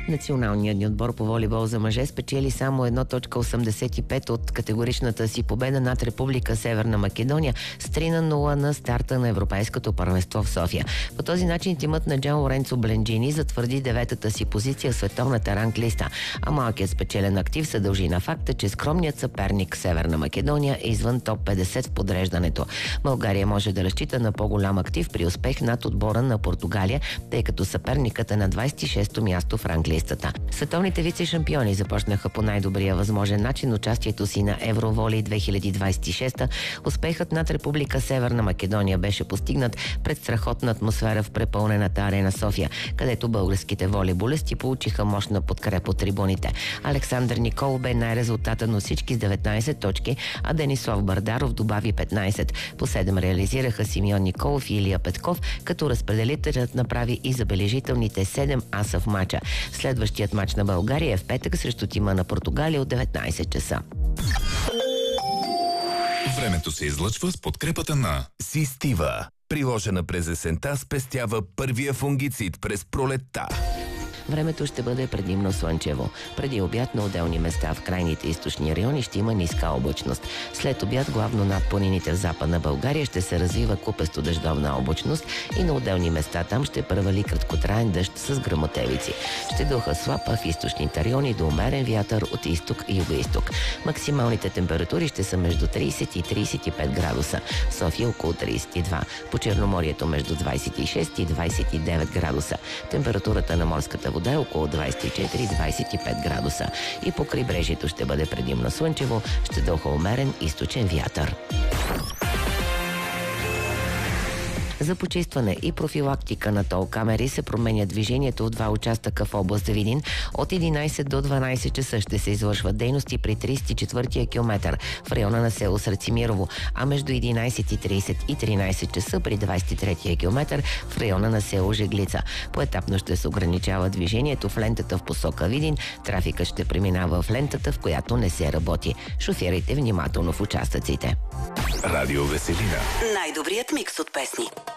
Националният ни отбор по волейбол за мъже спечели само 1.85 от категоричната си победа над Република Северна Македония с 3-0 на старта на Европейското първенство в София. По този начин тимът на Джан Лоренцо Бленджини затвърди 9-та си позиция в световната ранглиста, а малкият спечелен актив се дължи на факта, че скромният съперник Северна Македония е извън топ 50 в подреждането. България може да разчита на по-голям актив при успех над отбора на Португалия, тъй като съперникът е на 26-то място в ранглистата. Световните вице-шампиони започнаха по най-добрия възможен начин участието си на Евроволей 2026. Успехът над Република Северна Македония беше постигнат пред страхотна атмосфера в препълнената арена София, където българските волейболисти получиха мощна подкрепа от трибуните. Александър Николов бе най-резултатен от всички с 19 точки, а Денислав Бардаров добави 15. По 7 реализираха Симеон Николов и Илия Петков, като разпределителят направи и забележителните 7 аса в мача. Следващият мач на България е в петък срещу тима на Португалия от 19 часа. Времето се излъчва с подкрепата на Систива. Приложена през есента спестява първия фунгицид през пролетта. Времето ще бъде предимно слънчево. Преди обяд на отделни места в крайните източни райони ще има ниска облачност. След обяд главно над планините в Западна България ще се развива купесто дъждовна облачност и на отделни места там ще превали краткотраен дъжд с гръмотевици. Ще духа слаб, а в източните райони до умерен вятър от изток и юго-изток. Максималните температури ще са между 30 и 35 градуса. София около 32. По Черноморието между 26 и 29 градуса. Температурата на морската вода е около 24-25 градуса. И по крайбрежието ще бъде предимно слънчево, ще духа умерен източен вятър. За почистване и профилактика на тол камери се променя движението в два участъка в област Видин. От 11 до 12 часа ще се извършват дейности при 34-я километър в района на село Срацимирово, а между 11:30 и 13 часа при 23-я километър в района на село Жеглица. Поетапно ще се ограничава движението в лентата в посока Видин. Трафикът ще преминава в лентата, в която не се работи. Шофирайте внимателно в участъците. Радио Веселина. Най-добрият микс от песни.